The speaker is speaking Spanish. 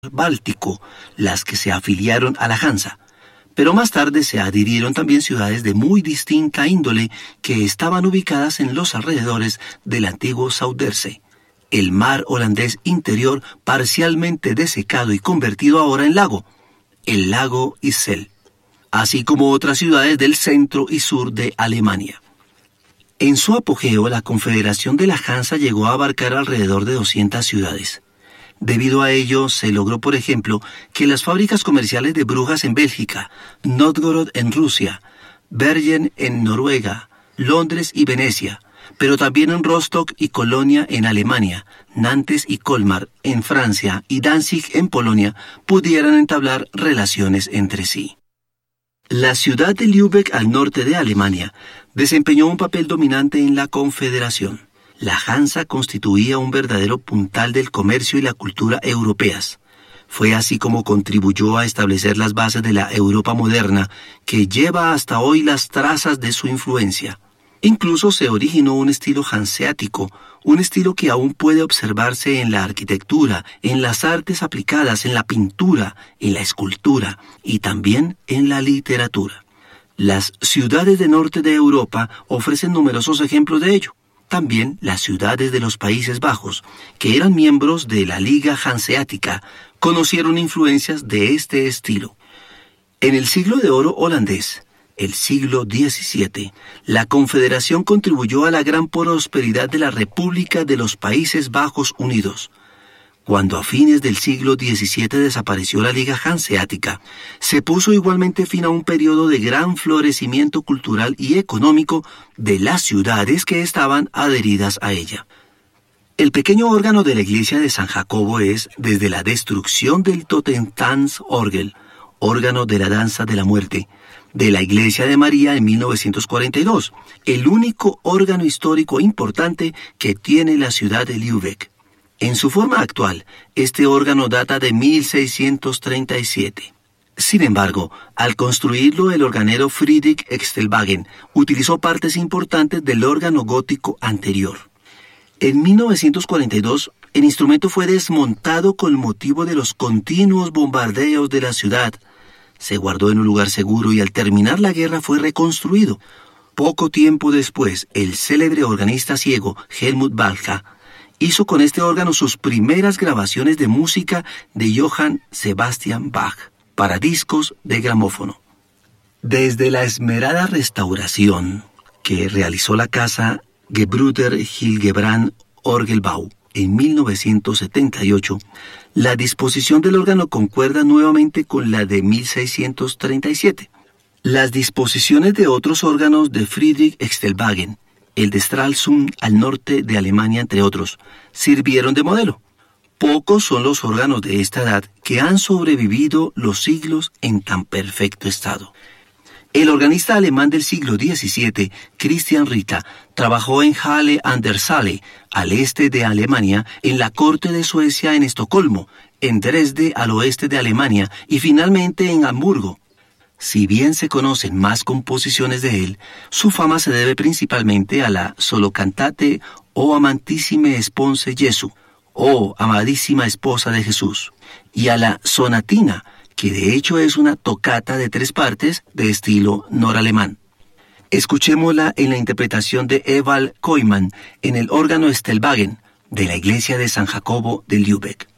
Báltico las que se afiliaron a la Hansa, pero más tarde se adhirieron también ciudades de muy distinta índole que estaban ubicadas en los alrededores del antiguo Zuiderzee, el mar holandés interior parcialmente desecado y convertido ahora en lago, el lago Ixelles, así como otras ciudades del centro y sur de Alemania. En su apogeo, la Confederación de la Hansa llegó a abarcar alrededor de 200 ciudades. Debido a ello, se logró, por ejemplo, que las fábricas comerciales de Brujas en Bélgica, Novgorod en Rusia, Bergen en Noruega, Londres y Venecia, pero también en Rostock y Colonia en Alemania, Nantes y Colmar en Francia y Danzig en Polonia, pudieran entablar relaciones entre sí. La ciudad de Lübeck, al norte de Alemania, desempeñó un papel dominante en la Confederación. La Hansa constituía un verdadero puntal del comercio y la cultura europeas. Fue así como contribuyó a establecer las bases de la Europa moderna, que lleva hasta hoy las trazas de su influencia. Incluso se originó un estilo hanseático, un estilo que aún puede observarse en la arquitectura, en las artes aplicadas, en la pintura, en la escultura y también en la literatura. Las ciudades del norte de Europa ofrecen numerosos ejemplos de ello. También las ciudades de los Países Bajos, que eran miembros de la Liga Hanseática, conocieron influencias de este estilo. En el siglo de oro holandés, el siglo XVII, la Confederación contribuyó a la gran prosperidad de la República de los Países Bajos Unidos. Cuando a fines del siglo XVII desapareció la Liga Hanseática, se puso igualmente fin a un periodo de gran florecimiento cultural y económico de las ciudades que estaban adheridas a ella. El pequeño órgano de la iglesia de San Jacobo es, desde la destrucción del Totentanzorgel, órgano de la danza de la muerte, de la iglesia de María en 1942, el único órgano histórico importante que tiene la ciudad de Lübeck. En su forma actual, este órgano data de 1637. Sin embargo, al construirlo el organero Friedrich Extelwagen utilizó partes importantes del órgano gótico anterior. En 1942, el instrumento fue desmontado con motivo de los continuos bombardeos de la ciudad. Se guardó en un lugar seguro y al terminar la guerra fue reconstruido. Poco tiempo después, el célebre organista ciego Helmut Balcha hizo con este órgano sus primeras grabaciones de música de Johann Sebastian Bach para discos de gramófono. Desde la esmerada restauración que realizó la casa Gebrüder Hildebrand Orgelbau en 1978, la disposición del órgano concuerda nuevamente con la de 1637. Las disposiciones de otros órganos de Friedrich Extelwagen, el de Stralsund al norte de Alemania, entre otros, sirvieron de modelo. Pocos son los órganos de esta edad que han sobrevivido los siglos en tan perfecto estado. El organista alemán del siglo XVII, Christian Ritter, trabajó en Halle an der Saale, al este de Alemania, en la corte de Suecia en Estocolmo, en Dresde al oeste de Alemania y finalmente en Hamburgo. Si bien se conocen más composiciones de él, su fama se debe principalmente a la Solocantate O Amantissime Sponse Jesu, o Amadísima Esposa de Jesús, y a la Sonatina, que de hecho es una tocata de 3 partes de estilo noralemán. Escuchémosla en la interpretación de Ewald Koyman en el órgano Extelwagen de la iglesia de San Jacobo de Lübeck.